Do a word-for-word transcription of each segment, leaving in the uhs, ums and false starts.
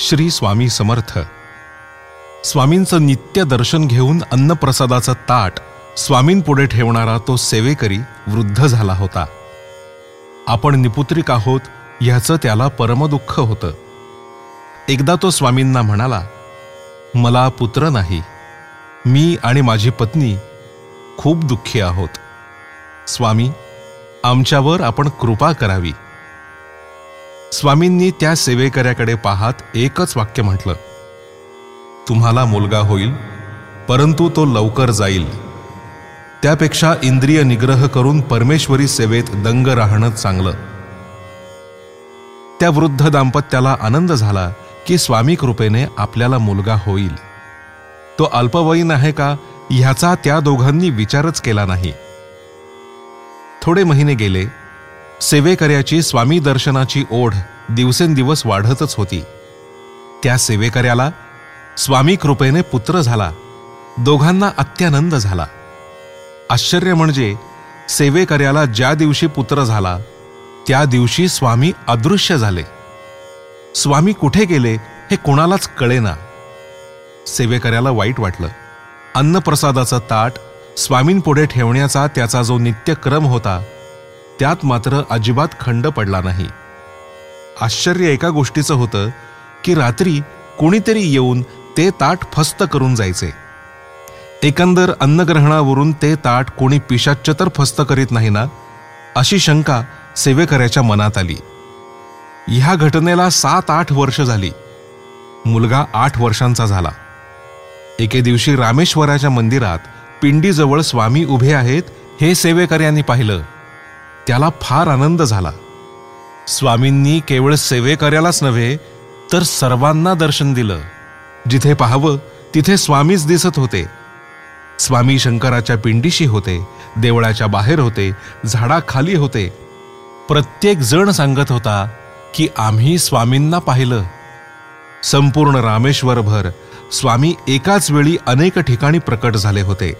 श्री स्वामी समर्थ. स्वामींचं नित्य दर्शन घेऊन अन्नप्रसादाचं ताट स्वामींपुढे ठेवणारा तो सेवेकरी वृद्ध झाला होता. आपण निपुत्रिक आहोत ह्याचं त्याला परमदुःख होतं. एकदा तो स्वामींना म्हणाला, मला पुत्र नाही, मी आणि माझी पत्नी खूप दुःखी आहोत. स्वामी, आमच्यावर आपण कृपा करावी. स्वामींनी त्या सेवेकऱ्याकडे पाहत एकच वाक्य म्हटलं, तुम्हाला मुलगा होईल, परंतु तो लवकर जाईल. त्यापेक्षा इंद्रिय निग्रह करून परमेश्वरी सेवेत दंग राहणं चांगलं. त्या वृद्ध दाम्पत्याला आनंद झाला की स्वामी कृपेने आपल्याला मुलगा होईल. तो अल्पवयीन आहे का ह्याचा त्या दोघांनी विचारच केला नाही. थोडे महिने गेले. सेवेकऱ्याची स्वामी दर्शनाची ओढ दिवसेंदिवस वाढतच होती. त्या सेवेकऱ्याला स्वामी कृपेने पुत्र झाला. दोघांना अत्यानंद झाला. आश्चर्य म्हणजे सेवेकऱ्याला ज्या दिवशी पुत्र झाला त्या दिवशी स्वामी अदृश्य झाले. स्वामी कुठे गेले हे कोणालाच कळेना. सेवेकऱ्याला वाईट वाटलं. अन्नप्रसादाचं ताट स्वामींपुढे ठेवण्याचा त्याचा जो नित्यक्रम होता त्यात मात्र अजिबात खंड पडला नाही. आश्चर्य एका गोष्टीचं होतं की रात्री कोणीतरी येऊन ते ताट फस्त करून जायचे. एकंदर अन्नग्रहणावरून ते ताट कोणी पिशाच्च तर फस्त करीत नाही ना, अशी शंका सेवेकऱ्याच्या मनात आली. ह्या घटनेला सात आठ वर्ष झाली. मुलगा आठ वर्षांचा झाला. एके दिवशी रामेश्वराच्या मंदिरात पिंडीजवळ स्वामी उभे आहेत हे सेवेकऱ्यांनी पाहिलं. त्याला फार आनंद झाला. स्वामींनी केवळ सेवेकऱ्यालाच नव्हे तर सर्वांना दर्शन दिलं. जिथे पाहावं तिथे स्वामीच दिसत होते. स्वामी शंकराच्या पिंडीशी होते, देवळाच्या बाहेर होते, झाडाखाली होते. प्रत्येक जण सांगत होता की आम्ही स्वामींना पाहिलं. संपूर्ण रामेश्वरभर स्वामी एकाच वेळी अनेक ठिकाणी प्रकट झाले होते.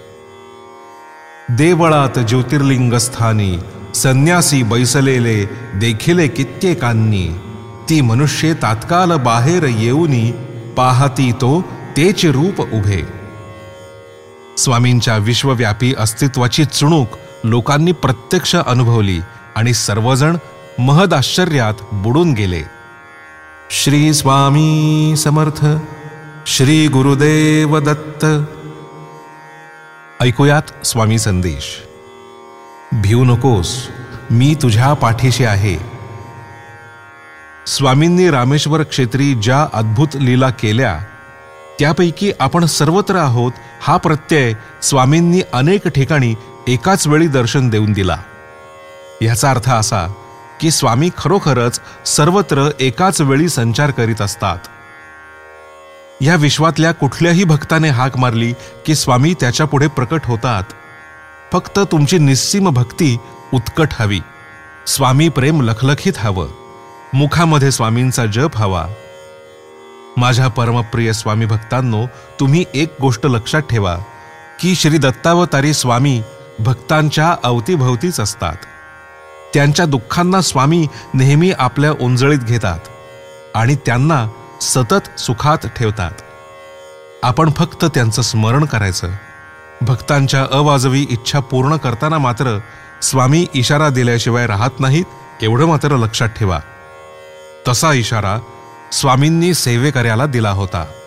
देवळात ज्योतिर्लिंगस्थानी संन्यासी बैसलेले देखिले कित्येकांनी, ती मनुष्ये तात्काल बाहेर येऊनी पाहती तो तेचे रूप उभे. स्वामींच्या विश्वव्यापी अस्तित्वाची चुणूक लोकांनी प्रत्यक्ष अनुभवली आणि सर्वजण महद आश्चर्यात बुडून गेले. श्री स्वामी समर्थ. श्री गुरुदेव दत्त. ऐकूयात स्वामी संदेश. भिऊ नकोस, मी तुझ्या पाठीशी आहे. स्वामींनी रामेश्वर क्षेत्री ज्या अद्भुत लीला केल्या त्यापैकी आपण सर्वत्र आहोत हा प्रत्यय स्वामींनी अनेक ठिकाणी एकाच वेळी दर्शन देऊन दिला. याचा अर्थ असा की स्वामी खरोखरच सर्वत्र एकाच वेळी संचार करीत असतात. या विश्वातल्या कुठल्याही भक्ताने हाक मारली की स्वामी त्याच्या पुढे प्रकट होतात. फक्त तुमची निस्सीम भक्ती उत्कट हवी. स्वामी प्रेम लखलखीत हवं. मुखामध्ये स्वामींचा जप हवा. माझ्या परमप्रिय स्वामी भक्तांनो, तुम्ही एक गोष्ट लक्षात ठेवा की श्री दत्तावतारी स्वामी भक्तांच्या अवतीभवतीच असतात. त्यांच्या दुःखांना स्वामी नेहमी आपल्या ओंजळीत घेतात आणि त्यांना सतत सुखात ठेवतात. आपण फक्त त्यांचं स्मरण करायचं. भक्तांच्या अवाजवी इच्छा पूर्ण करताना मात्र स्वामी इशारा दिल्याशिवाय राहत नाहीत, एवढं मात्र लक्षात ठेवा. तसा इशारा स्वामींनी सेवेकऱ्याला दिला होता.